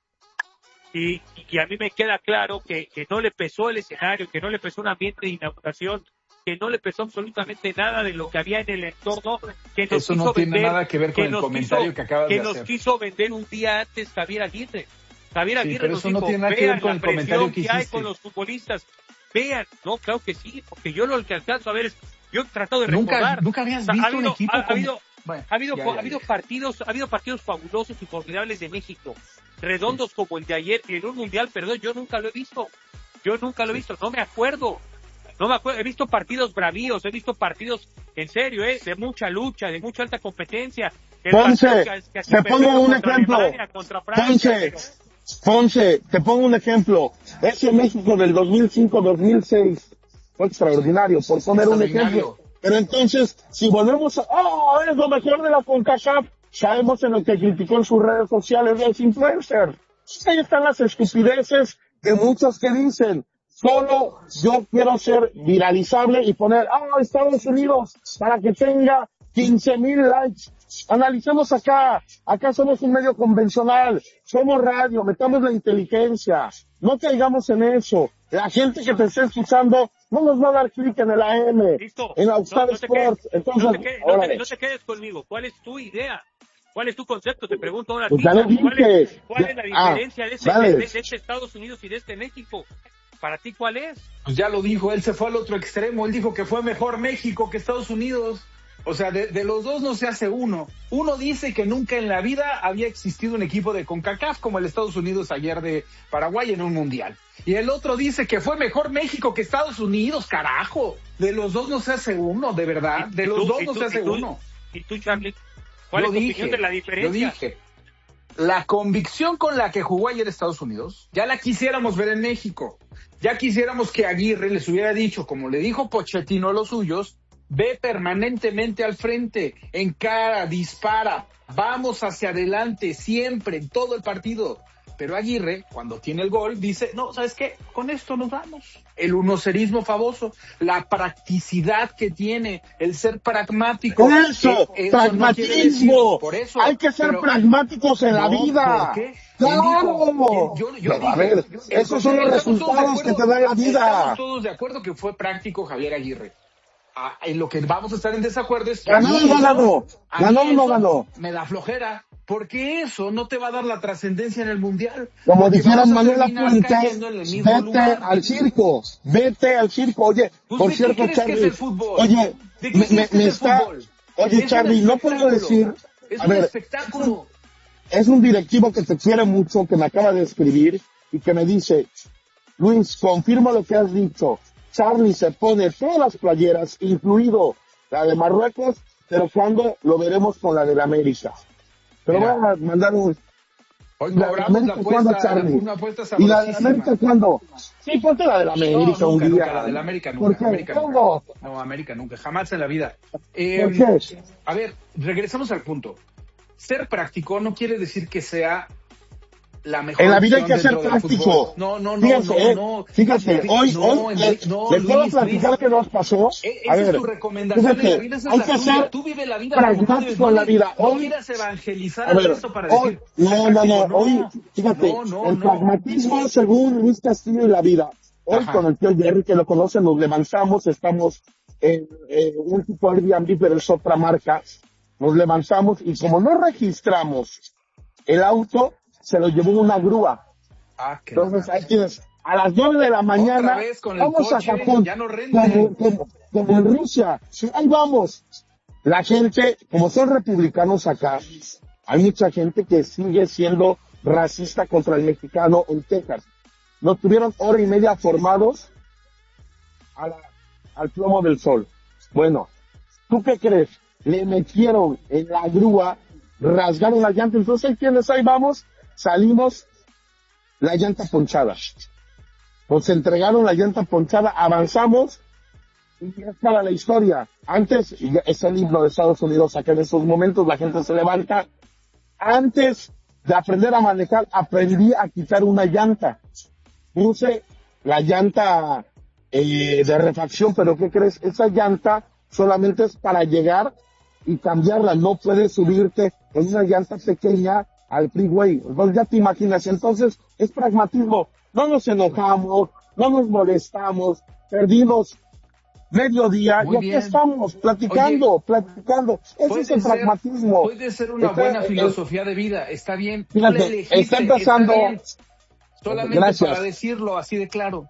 Y, y que a mí me queda claro que, que no le pesó el escenario, que no le pesó un ambiente de inauguración, que no le pesó absolutamente nada de lo que había en el entorno. Que nos Eso no quiso tiene vender, nada que ver con el nos comentario quiso- que acabas que de nos hacer. quiso vender un día antes Javier Aguirre. Javier Sí, Aguirre pero nos eso no dijo, tiene nada que ver vean con la el comentario presión que que hay hiciste. con los futbolistas. Vean, no, claro que sí, porque yo lo que alcanzo a ver es, yo he tratado de Nunca- recordar. nunca habías O sea, visto ha un habido- equipo ha, ha como- habido, Bueno, ha habido, ya, ha ya, habido ya. partidos, ha habido partidos fabulosos y formidables de México, redondos como el de ayer en un mundial, perdón, yo nunca lo he visto, yo nunca lo he visto, no me acuerdo, no me acuerdo, he visto partidos bravíos, he visto partidos en serio, eh, de mucha lucha, de mucha alta competencia. El Ponce, partido que- que así te perdió pongo un contra ejemplo. Alemania, contra Francia, Ponce, pero- Ponce, te pongo un ejemplo. Ese México del dos mil cinco dos mil seis fue extraordinario, por poner un Extraordinario. ejemplo. Pero entonces, si volvemos a, oh, es lo mejor de la CONCACAF, sabemos en lo que criticó en sus redes sociales los influencers. Ahí están las estupideces de muchos que dicen, solo yo quiero ser viralizable y poner, ah, Estados Unidos, para que tenga quince mil likes. Analicemos acá, acá somos un medio convencional, somos radio, metamos la inteligencia, no caigamos en eso. La gente que te esté escuchando no nos va a dar clic en el A M, Listo. en No, Octave no te Sports, quedes- entonces, no te quedes- no te- órale. no te quedes conmigo. ¿Cuál es tu idea? ¿Cuál es tu concepto? Te pregunto ahora. a Pues ti. ya lo ¿Cuál dije. es, cuál es la Ah, diferencia de, este, dale. de, de este Estados Unidos y de este México? ¿Para ti cuál es? Pues ya lo dijo, él se fue al otro extremo, él dijo que fue mejor México que Estados Unidos. O sea, de, de los dos no se hace uno. Uno dice que nunca en la vida había existido un equipo de CONCACAF como el Estados Unidos ayer de Paraguay en un mundial. Y el otro dice que fue mejor México que Estados Unidos, carajo. De los dos no se hace uno, de verdad. De ¿Y los tú- dos y no tú- se hace y tú- uno. ¿Y tú, Charlie? ¿Cuál Yo es tu dije, opinión de la diferencia? Yo dije, la convicción con la que jugó ayer Estados Unidos, ya la quisiéramos ver en México. Ya quisiéramos que Aguirre les hubiera dicho, como le dijo Pochettino a los suyos, ve permanentemente al frente, encara, dispara, vamos hacia adelante, siempre, en todo el partido. Pero Aguirre, cuando tiene el gol, dice, no, ¿sabes qué? Con esto nos vamos. El unocerismo famoso, la practicidad que tiene, el ser pragmático. Eso, eh, eso pragmatismo. No por eso, hay que ser pero, pragmáticos en no, la vida. ¿por qué? ¡Claro! Yo, yo Pero, dije, a ver, yo, esos son los resultados que te da la vida. Estamos todos de acuerdo que fue práctico Javier Aguirre. Ah, en lo que vamos a estar en desacuerdo es que ganó o no ganó, ganó o no ganó. Me da flojera, porque eso no te va a dar la trascendencia en el mundial. Como dijeron Manuela Fuentes, vete lugar. al circo, vete al circo. Oye, pues por ¿de cierto, qué crees Charlie, que es el fútbol? oye, ¿De qué me, me, me está, fútbol? oye, Charlie, no puedo decir, es a un ver, espectáculo. Es un directivo que te quiere mucho, que me acaba de escribir y que me dice, Luis, confirma lo que has dicho. Charlie se pone todas las playeras, incluido la de Marruecos, pero cuando lo veremos con la de la América. Pero voy a mandar un... Hoy la de la América, ¿cuándo, Charlie? ¿Y la de la América cuándo? Sí, ponte la de la América no, nunca, un día. Nunca, la de la América nunca. ¿Por qué? América ¿Cómo? Nunca. No, América nunca, jamás en la vida. Eh, ¿Por qué? A ver, regresamos al punto. Ser práctico no quiere decir que sea la mejor. En la vida hay que ser práctico. No, no, no, fíjate, no, eh, no. Fíjate, no, hoy, no, hoy, no, les, no, les puedo Luis, platicar Luis. qué nos pasó. E- A esa ver, es tu recomendación fíjate, en la vida, esa es hay la que tuya. ser Tú vive la vida pragmático en la vida. No Hoy, quieras evangelizar a ver, al resto para hoy, decir. no, no, no, no, hoy, fíjate, no, no, el no. pragmatismo según Luis Castillo y la vida. Hoy Ajá. con el tío Jerry, que lo conocen, nos levantamos, estamos en, en un tipo Airbnb, pero es otra marca. Nos levantamos y como no registramos el auto, se lo llevó una grúa. Ah, qué Entonces ahí tienes, a las nueve de la mañana, Otra vez con el vamos coche, a Japón, ya no rinde. como, como, como en Rusia, sí, ahí vamos. La gente, como son republicanos acá, hay mucha gente que sigue siendo racista contra el mexicano en Texas. Nos tuvieron hora y media formados a la, al plomo del sol. Bueno, ¿tú qué crees? Le metieron en la grúa, rasgaron la llanta, entonces ahí tienes, ahí vamos, salimos, la llanta ponchada. Nos entregaron la llanta ponchada, avanzamos, y ya es para la historia. Antes, y es el himno de Estados Unidos, acá en estos momentos la gente se levanta. Antes de aprender a manejar, aprendí a quitar una llanta. Puse la llanta eh, de refacción, pero ¿qué crees? Esa llanta solamente es para llegar y cambiarla. No puedes subirte en una llanta pequeña al freeway. Entonces ya te imaginas. Entonces es pragmatismo. No nos enojamos, no nos molestamos, perdimos medio día y aquí estamos platicando, Oye, platicando. Ese es el ser, pragmatismo. Puede ser una está, buena filosofía eh, de vida. Está bien. Fíjate, elegiste, está empezando. Está bien. Solamente Gracias. Para decirlo así de claro.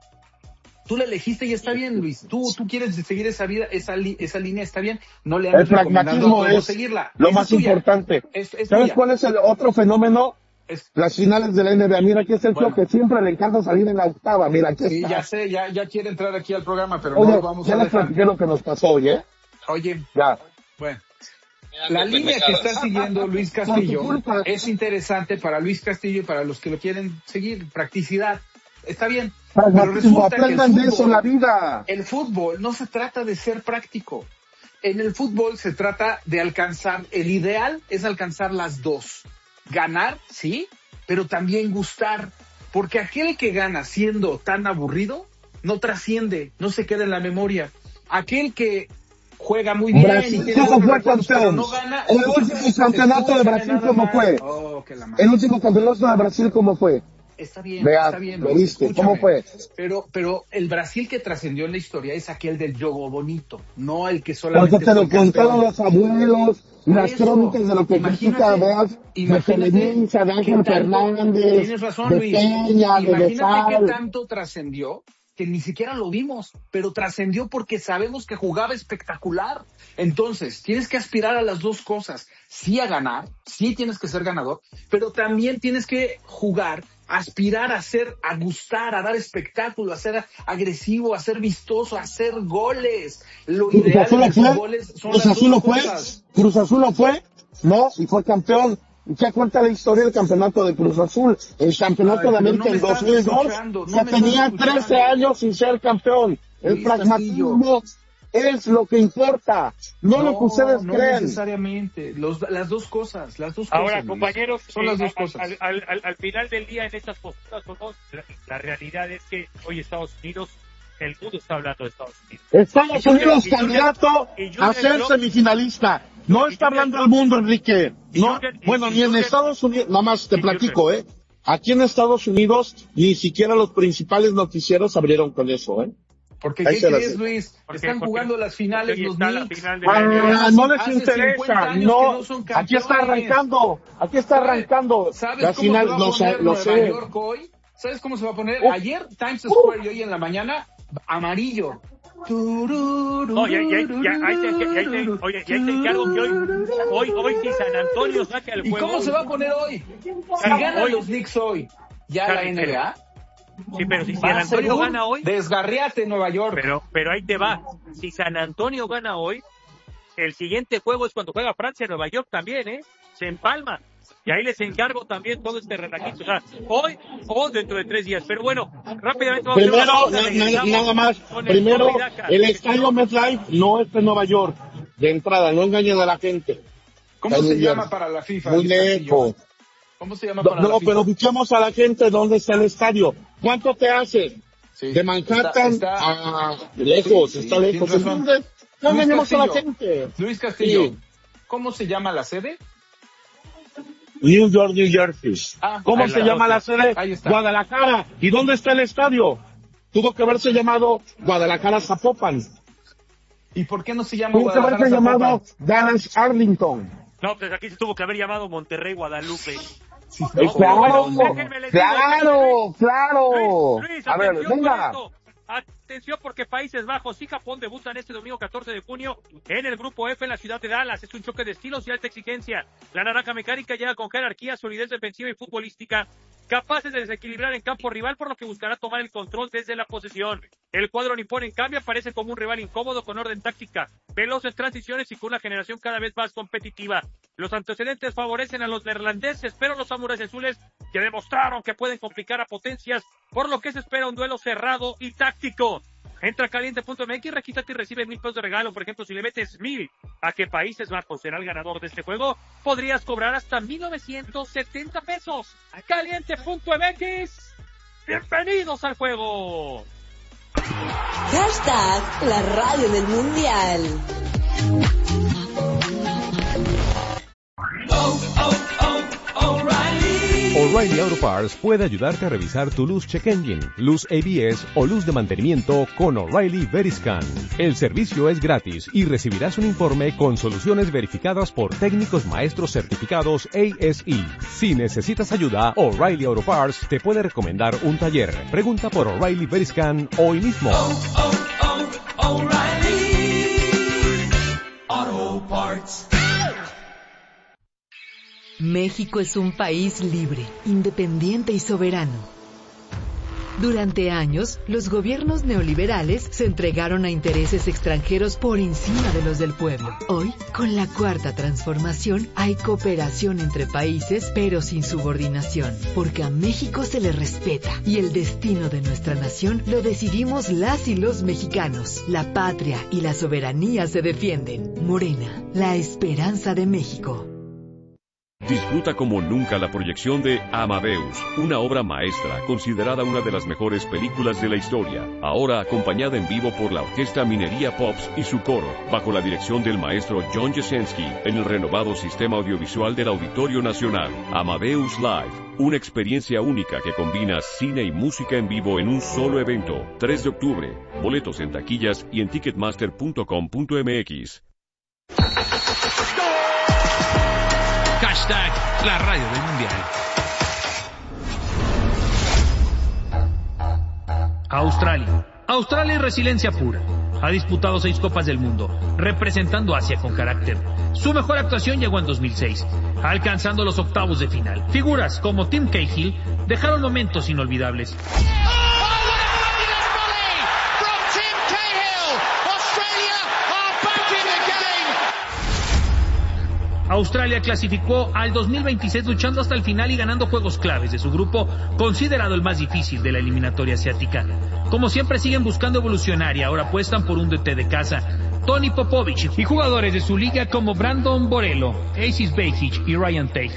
Tú la elegiste y está bien, Luis. Tú, tú quieres seguir esa vida, esa, li, esa línea está bien. No le el pragmatismo es seguirla. lo es más tuya. importante. Es, es ¿Sabes tuya. cuál es el otro fenómeno? Es... Las finales de la N B A. Mira, aquí es el bueno. que siempre le encanta salir en la octava. Mira, aquí sí, está. ya sé, ya, ya quiere entrar aquí al programa, pero Oye, no lo vamos ya a les dejar. platiqué lo que nos pasó hoy, ¿eh? Oye. Ya. Bueno. La línea que está siguiendo Luis Castillo es interesante para Luis Castillo y para los que lo quieren seguir. Practicidad. Está bien. Pero resulta aprendan que el de eso en la vida. El fútbol no se trata de ser práctico. En el fútbol se trata de alcanzar, el ideal es alcanzar las dos. Ganar, sí, pero también gustar. Porque aquel que gana siendo tan aburrido, no trasciende, no se queda en la memoria. Aquel que juega muy bien Brasil, y tiene ¿cómo fue recuerdos, pero campeón? no gana. El último campeonato de Brasil, ¿cómo fue? Oh, el último campeonato de Brasil, ¿cómo fue? Está bien, Vea, está bien. ¿lo viste? Escúchame. ¿Cómo fue? Pero, pero el Brasil que trascendió en la historia es aquel del juego bonito, no el que solamente Porque te lo contaron campeón. los abuelos, Por las eso, crónicas de lo que critica, veas, de Televisa, de Ángel Fernández, tienes razón, de Luis. Peña, de Imagínate Besal. qué tanto trascendió que ni siquiera lo vimos, pero trascendió porque sabemos que jugaba espectacular. Entonces, tienes que aspirar a las dos cosas. Sí a ganar, sí tienes que ser ganador, pero también tienes que jugar, aspirar a ser, a gustar, a dar espectáculo, a ser agresivo, a ser vistoso, a hacer goles. Lo ideal en el fútbol es, son Cruz las Azul dos lo fue, cosas. Cruz Azul lo fue, no, y fue campeón. ¿Y qué cuenta la historia del campeonato de Cruz Azul? El campeonato Ay, de América no en dos mil dos, no se tenía trece años sin ser campeón. El Luis pragmatismo, es lo que importa, no, no lo que ustedes no creen. No necesariamente, Los, las dos cosas, las dos Ahora, cosas. compañeros, son eh, las dos al, cosas. Al, al, al, al final del día, en estas posturas, la, la realidad es que hoy Estados Unidos, el mundo está hablando de Estados Unidos. Estados Unidos y candidato y Jürgen a ser Klopp, semifinalista. No está hablando el mundo, Enrique. No, Jürgen, bueno, y, ni en Jürgen, Estados Unidos, nada más te platico, ¿eh? Aquí en Estados Unidos, ni siquiera los principales noticieros abrieron con eso, ¿eh? Porque, Ahí ¿qué se las- crees, Luis? Porque- Están porque- jugando las finales porque los está la Knicks. final de la Ah, N B A. no les Hace interesa, cincuenta años no, que no son aquí está campeones. arrancando, aquí está arrancando. ¿Sabes La cómo final, se va a lo, poner sé, lo Nueva sé. York hoy? ¿Sabes cómo se va a poner? Uf. Ayer Times Square y hoy en la mañana amarillo. No, ya, ya, ya, ahí te, ya, ahí te, oye, ya ahí te encargo que hoy, hoy, hoy si San Antonio saca el ¿Y juego. cómo se va a poner hoy? Si Claro, ganan hoy- los Knicks hoy, ya Claro, la N B A. Sí, pero si va San a ser Antonio un gana hoy, desgarriate en Nueva York. pero, pero ahí te va. Si San Antonio gana hoy, el siguiente juego es cuando juega Francia en Nueva York también, ¿eh? Se empalma. Y ahí les encargo también todo este relajito. O sea, hoy o dentro de tres días. Pero bueno, rápidamente vamos Primero, a hacer una pausa, na- na- regresamos nada más, con el primero, Toma y Daca. el estadio MetLife no es en Nueva York, de entrada, no engañen a la gente. ¿Cómo Está se muy llama bien. para la FIFA? Muy Luis Castillo? lejos. ¿Cómo se llama No, para no, la FIFA? pero ubiquemos a la gente dónde está el estadio. ¿Cuánto te hace? Sí. De Manhattan Está- está- a lejos, Sí, sí, está lejos. tienes razón. Entonces, no Luis engañemos a la Castillo. gente. Luis Castillo, Sí. ¿cómo se llama la sede? New York, New Jersey. Ah, ¿Cómo ahí se la llama otra. la sede? Ahí está. Guadalajara. ¿Y dónde está el estadio? Tuvo que haberse llamado Guadalajara Zapopan. ¿Y por qué no se llama Tuvo que Guadalajara haberse Zapopan? llamado Dallas Arlington. No, pues aquí se tuvo que haber llamado Monterrey Guadalupe. Eh, No, claro, bueno, déjenme les digo, claro, claro. Luis, Luis, A ver, atención con venga. esto. Atención porque Países Bajos y Japón debutan este domingo catorce de junio en el Grupo F en la ciudad de Dallas. Es un choque de estilos y alta exigencia. La naranja mecánica llega con jerarquía, solidez defensiva y futbolística, capaces de desequilibrar en campo rival, por lo que buscará tomar el control desde la posesión. El cuadro nipón, en cambio, aparece como un rival incómodo con orden táctica, veloces transiciones y con una generación cada vez más competitiva. Los antecedentes favorecen a los neerlandeses, pero los samuráis azules que demostraron que pueden complicar a potencias, por lo que se espera un duelo cerrado y táctico. Entra a caliente punto m x, regístrate y recibe mil pesos de regalo. Por ejemplo, si le metes mil a que Países Bajos será el ganador de este juego, podrías cobrar hasta mil novecientos setenta pesos. A caliente punto m x. Bienvenidos al juego. Hashtag la radio del mundial. O'Reilly Auto Parts puede ayudarte a revisar tu luz check engine, luz A B S o luz de mantenimiento con O'Reilly Veriscan. El servicio es gratis y recibirás un informe con soluciones verificadas por técnicos maestros certificados A S E. Si necesitas ayuda, O'Reilly Auto Parts te puede recomendar un taller. Pregunta por O'Reilly Veriscan hoy mismo. Oh, oh, oh, O'Reilly Auto Parts. México es un país libre, independiente y soberano. Durante años, los gobiernos neoliberales se entregaron a intereses extranjeros por encima de los del pueblo. Hoy, con la Cuarta Transformación, hay cooperación entre países, pero sin subordinación, porque a México se le respeta y el destino de nuestra nación lo decidimos las y los mexicanos. La patria y la soberanía se defienden. Morena, la esperanza de México. Disfruta como nunca la proyección de Amadeus, una obra maestra considerada una de las mejores películas de la historia, ahora acompañada en vivo por la Orquesta Minería Pops y su coro, bajo la dirección del maestro John Jasenski, en el renovado sistema audiovisual del Auditorio Nacional. Amadeus Live, una experiencia única que combina cine y música en vivo en un solo evento. tres de octubre, boletos en taquillas y en ticketmaster punto com punto m x. Hashtag la radio del mundial. Australia. Australia es resiliencia pura. Ha disputado seis Copas del Mundo, representando a Asia con carácter. Su mejor actuación llegó en dos mil seis, alcanzando los octavos de final. Figuras como Tim Cahill dejaron momentos inolvidables. Australia clasificó al dos mil veintiséis luchando hasta el final y ganando juegos claves de su grupo, considerado el más difícil de la eliminatoria asiática. Como siempre siguen buscando evolucionar y ahora apuestan por un D T de casa, Tony Popovich, y jugadores de su liga como Brandon Borello, Asis Bejic y Ryan Tate.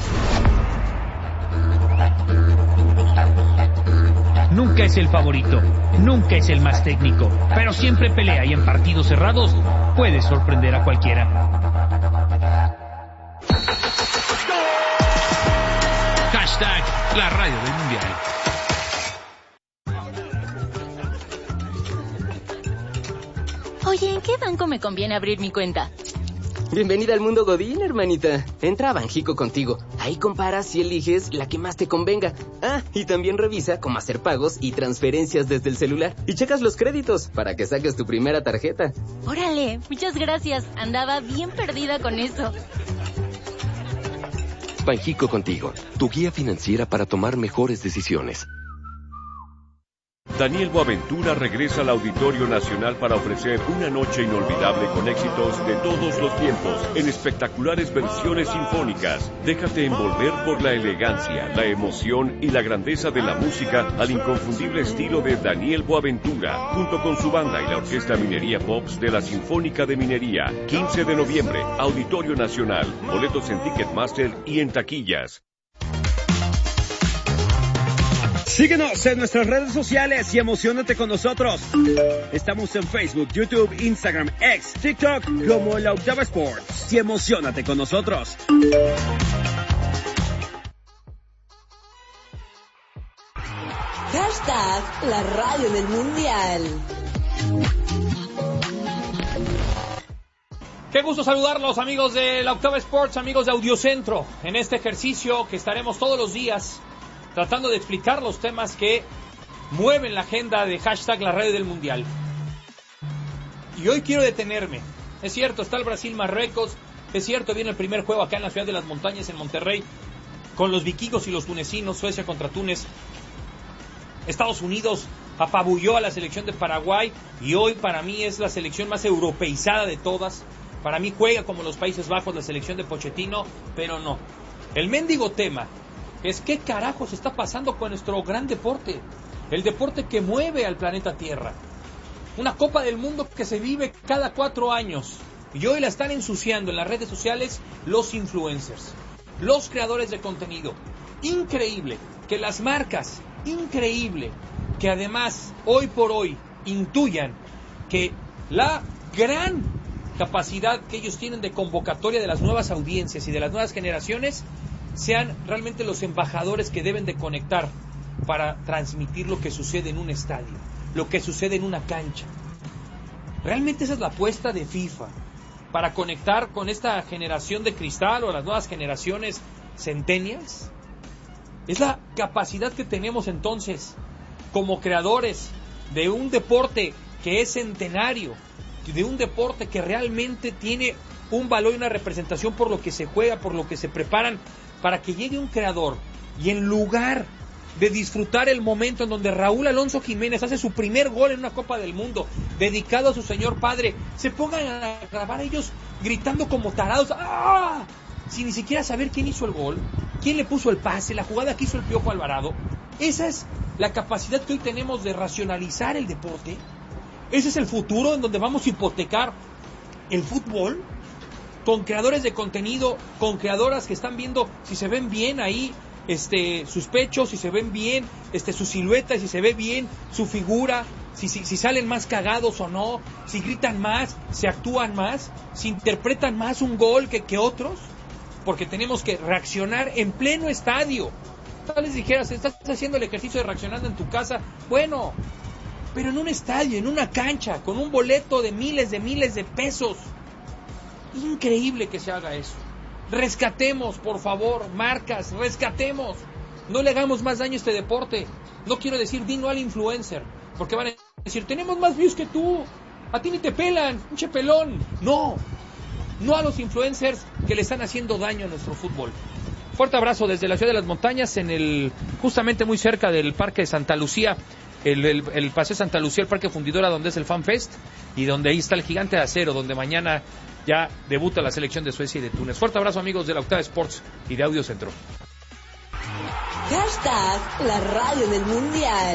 Nunca es el favorito, nunca es el más técnico, pero siempre pelea y en partidos cerrados puede sorprender a cualquiera. Hashtag la radio del mundial. Oye, ¿en qué banco me conviene abrir mi cuenta? Bienvenida al mundo Godín, hermanita. Entra a Banjico contigo. Ahí comparas y eliges la que más te convenga. Ah, y también revisa cómo hacer pagos y transferencias desde el celular. Y checas los créditos para que saques tu primera tarjeta. Órale, muchas gracias. Andaba bien perdida con eso. Banjico contigo, tu guía financiera para tomar mejores decisiones. Daniel Boaventura regresa al Auditorio Nacional para ofrecer una noche inolvidable con éxitos de todos los tiempos, en espectaculares versiones sinfónicas. Déjate envolver por la elegancia, la emoción y la grandeza de la música al inconfundible estilo de Daniel Boaventura, junto con su banda y la Orquesta Minería Pops de la Sinfónica de Minería. quince de noviembre, Auditorio Nacional. Boletos en Ticketmaster y en taquillas. Síguenos en nuestras redes sociales y emocionate con nosotros. Estamos en Facebook, YouTube, Instagram, X, TikTok como La Octava Sports. Y emocionate con nosotros. Hashtag la radio del mundial. Qué gusto saludarlos, amigos de La Octava Sports, amigos de Audiocentro, en este ejercicio que estaremos todos los días tratando de explicar los temas que mueven la agenda de hashtag la radio del mundial. Y hoy quiero detenerme. Es cierto, está el Brasil-Marruecos. Es cierto, viene el primer juego acá en la ciudad de las montañas, en Monterrey, con los vikingos y los tunecinos, Suecia contra Túnez. Estados Unidos apabulló a la selección de Paraguay y hoy para mí es la selección más europeizada de todas. Para mí juega como los Países Bajos, la selección de Pochettino, pero no. El mendigo tema es qué carajos está pasando con nuestro gran deporte, el deporte que mueve al planeta Tierra. Una Copa del Mundo que se vive cada cuatro años y hoy la están ensuciando en las redes sociales los influencers, los creadores de contenido. Increíble que las marcas, increíble que además hoy por hoy intuyan que la gran capacidad que ellos tienen de convocatoria de las nuevas audiencias y de las nuevas generaciones sean realmente los embajadores que deben de conectar para transmitir lo que sucede en un estadio, lo que sucede en una cancha. Realmente esa es la apuesta de FIFA, para conectar con esta generación de cristal o las nuevas generaciones centennials. Es la capacidad que tenemos entonces como creadores de un deporte que es centenario, de un deporte que realmente tiene un valor y una representación por lo que se juega, por lo que se preparan, para que llegue un creador y en lugar de disfrutar el momento en donde Raúl Alonso Jiménez hace su primer gol en una Copa del Mundo, dedicado a su señor padre, se pongan a grabar ellos gritando como tarados, ¡ah!, sin ni siquiera saber quién hizo el gol, quién le puso el pase, la jugada que hizo el Piojo Alvarado. Esa es la capacidad que hoy tenemos de racionalizar el deporte. Ese es el futuro en donde vamos a hipotecar el fútbol, con creadores de contenido, con creadoras que están viendo si se ven bien ahí este sus pechos, si se ven bien este su silueta, si se ve bien su figura, si, si, si salen más cagados o no, si gritan más, si actúan más, si interpretan más un gol que, que otros, porque tenemos que reaccionar en pleno estadio. Tal vez dijeras, estás haciendo el ejercicio de reaccionando en tu casa, bueno, pero en un estadio, en una cancha, con un boleto de miles de miles de pesos. Increíble que se haga eso. Rescatemos, por favor, marcas, rescatemos. No le hagamos más daño a este deporte. No quiero decir, di no al influencer, porque van a decir, tenemos más views que tú, a ti ni te pelan, pinche pelón. No, no a los influencers que le están haciendo daño a nuestro fútbol. Fuerte abrazo desde la ciudad de las montañas, en el justamente muy cerca del Parque de Santa Lucía, el, el, el Paseo Santa Lucía, el Parque Fundidora, donde es el Fan Fest, y donde ahí está el Gigante de Acero, donde mañana ya debuta la selección de Suecia y de Túnez. Fuerte abrazo, amigos de la Octava Sports y de Audio Centro. Hashtag la radio del mundial.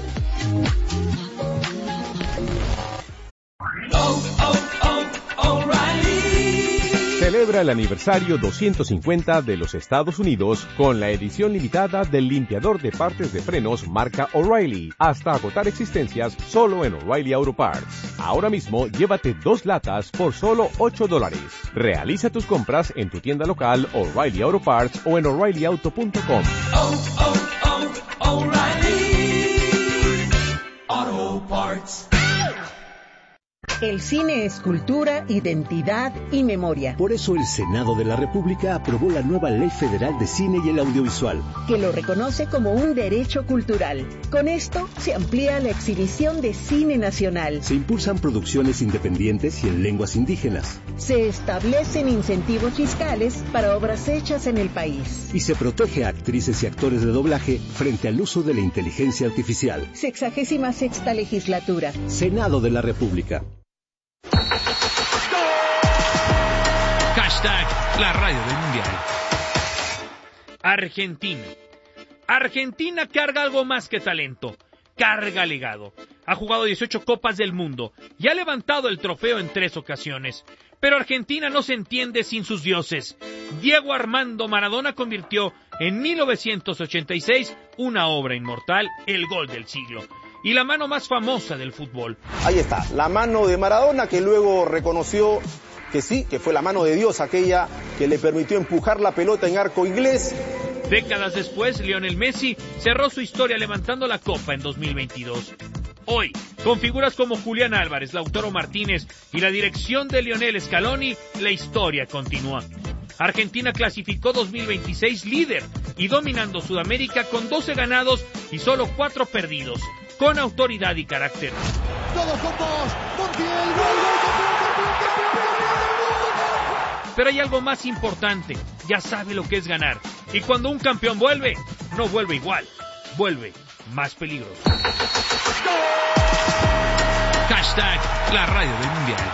Oh, oh, oh, O'Reilly. Celebra el aniversario doscientos cincuenta de los Estados Unidos con la edición limitada del limpiador de partes de frenos marca O'Reilly, hasta agotar existencias solo en O'Reilly Auto Parts. Ahora mismo llévate dos latas por solo ocho dólares. Realiza tus compras en tu tienda local O'Reilly Auto Parts o en O'Reilly Auto punto com. Oh, oh, oh, O'Reilly Auto Parts. El cine es cultura, identidad y memoria. Por eso el Senado de la República aprobó la nueva Ley Federal de Cine y el Audiovisual, que lo reconoce como un derecho cultural. Con esto se amplía la exhibición de cine nacional. Se impulsan producciones independientes y en lenguas indígenas. Se establecen incentivos fiscales para obras hechas en el país. Y se protege a actrices y actores de doblaje frente al uso de la inteligencia artificial. Sexagésima sexta legislatura. Senado de la República. Hashtag la radio del mundial. Argentina. Argentina carga algo más que talento. Carga legado. Ha jugado dieciocho Copas del Mundo y ha levantado el trofeo en tres ocasiones. Pero Argentina no se entiende sin sus dioses. Diego Armando Maradona convirtió en mil novecientos ochenta y seis una obra inmortal, el gol del siglo. Y la mano más famosa del fútbol. Ahí está, la mano de Maradona, que luego reconoció que sí, que fue la mano de Dios aquella que le permitió empujar la pelota en arco inglés. Décadas después, Lionel Messi cerró su historia levantando la Copa en dos mil veintidós. Hoy, con figuras como Julián Álvarez, Lautaro Martínez y la dirección de Lionel Scaloni, la historia continúa. Argentina clasificó dos mil veintiséis líder y dominando Sudamérica con doce ganados y solo cuatro perdidos, con autoridad y carácter. Todos juntos, Montiel, gol, gol, campeón, campeón, campeón. Pero hay algo más importante, ya sabe lo que es ganar. Y cuando un campeón vuelve, no vuelve igual, vuelve más peligroso. Hashtag la radio del mundial.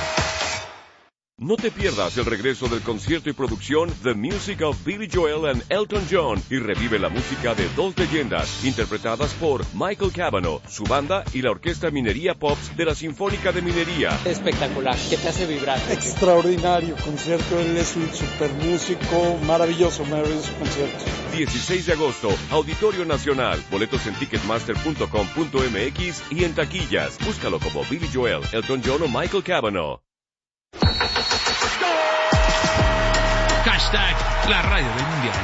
No te pierdas el regreso del concierto y producción The Music of Billy Joel and Elton John y revive la música de dos leyendas interpretadas por Michael Cavanaugh, su banda y la Orquesta Minería Pops de la Sinfónica de Minería. Espectacular, que te hace vibrar. Extraordinario concierto, él es un super músico, maravilloso, maravilloso concierto. dieciséis de agosto, Auditorio Nacional, boletos en ticketmaster punto com punto m x y en taquillas. Búscalo como Billy Joel, Elton John o Michael Cavanaugh. Hashtag la radio del mundial.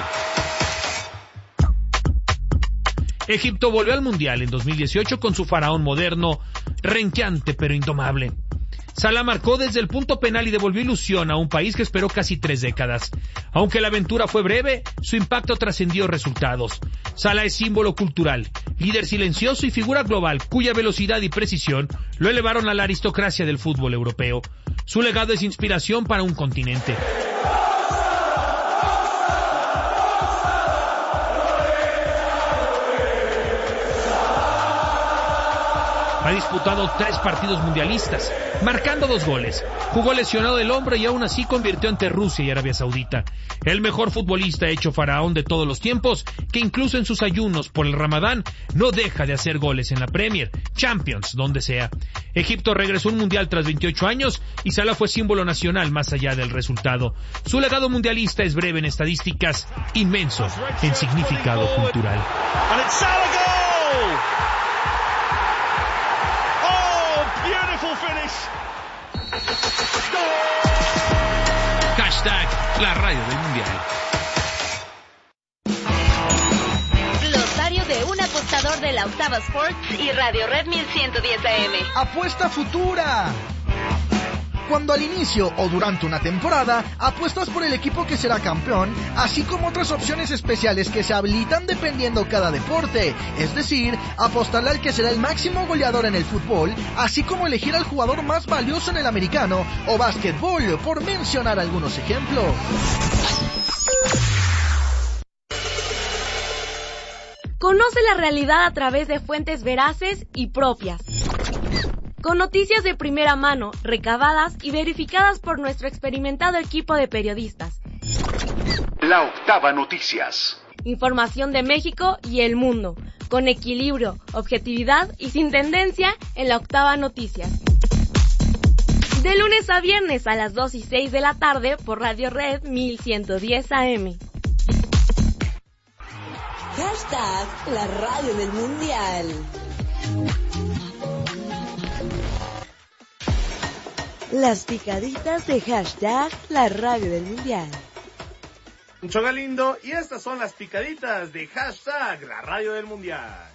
Egipto volvió al mundial en dos mil dieciocho con su faraón moderno, renqueante pero indomable. Salah marcó desde el punto penal y devolvió ilusión a un país que esperó casi tres décadas. Aunque la aventura fue breve, su impacto trascendió resultados. Salah es símbolo cultural, líder silencioso y figura global cuya velocidad y precisión lo elevaron a la aristocracia del fútbol europeo. Su legado es inspiración para un continente. Ha disputado tres partidos mundialistas, marcando dos goles. Jugó lesionado del hombro y aún así convirtió ante Rusia y Arabia Saudita. El mejor futbolista hecho faraón de todos los tiempos, que incluso en sus ayunos por el Ramadán no deja de hacer goles en la Premier, Champions, donde sea. Egipto regresó a un mundial tras veintiocho años y Salah fue símbolo nacional más allá del resultado. Su legado mundialista es breve en estadísticas, inmenso en significado cultural. Hashtag la radio del mundial. Glosario de un apostador de la Octava Sports y Radio Red mil ciento diez A M. Apuesta futura. Cuando al inicio o durante una temporada apuestas por el equipo que será campeón, así como otras opciones especiales que se habilitan dependiendo cada deporte, es decir, apostarle al que será el máximo goleador en el fútbol, así como elegir al jugador más valioso en el americano o básquetbol, por mencionar algunos ejemplos. Conoce la realidad a través de fuentes veraces y propias. con noticias de primera mano, recabadas y verificadas por nuestro experimentado equipo de periodistas. La Octava Noticias. Información de México y el mundo, con equilibrio, objetividad y sin tendencia en La Octava Noticias. De lunes a viernes a las dos y seis de la tarde por Radio Red mil ciento diez A M. Hashtag la radio del mundial. Las picaditas de hashtag la radio del mundial. Mucho Galindo, y estas son las picaditas de hashtag la radio del mundial.